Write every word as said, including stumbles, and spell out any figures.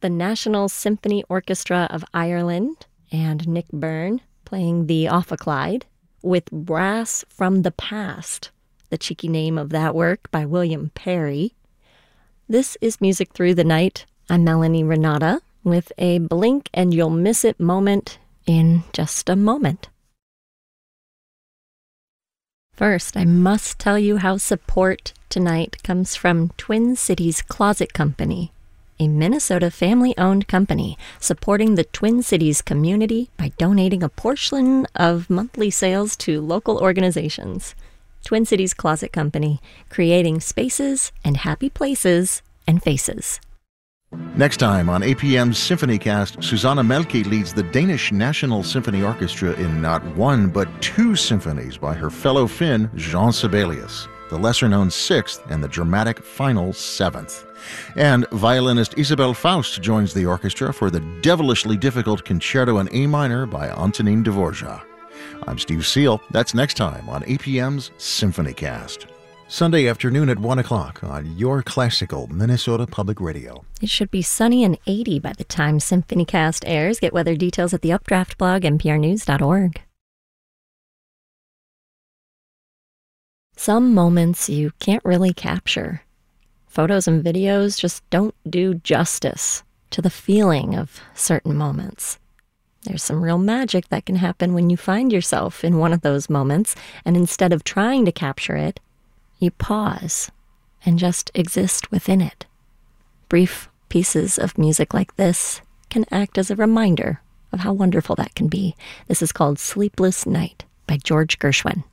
the National Symphony Orchestra of Ireland and Nick Byrne playing the Ophicleide with Brass from the Past, the cheeky name of that work by William Perry. This is Music Through the Night. I'm Melanie Renata with a blink and you'll miss it moment in just a moment. First, I must tell you how support tonight comes from Twin Cities Closet Company, a Minnesota family-owned company supporting the Twin Cities community by donating a portion of monthly sales to local organizations. Twin Cities Closet Company, creating spaces and happy places and faces. Next time on A P M's SymphonyCast, Susanna Melke leads the Danish National Symphony Orchestra in not one but two symphonies by her fellow Finn, Jean Sibelius, the lesser-known Sixth and the dramatic final Seventh. And violinist Isabelle Faust joins the orchestra for the devilishly difficult Concerto in A minor by Antonin Dvorak. I'm Steve Seal. That's next time on A P M's SymphonyCast. Sunday afternoon at one o'clock on your classical Minnesota Public Radio. It should be sunny and eighty by the time SymphonyCast airs. Get weather details at the Updraft blog, n p r news dot org. Some moments you can't really capture. Photos and videos just don't do justice to the feeling of certain moments. There's some real magic that can happen when you find yourself in one of those moments, and instead of trying to capture it, you pause and just exist within it. Brief pieces of music like this can act as a reminder of how wonderful that can be. This is called Sleepless Night by George Gershwin.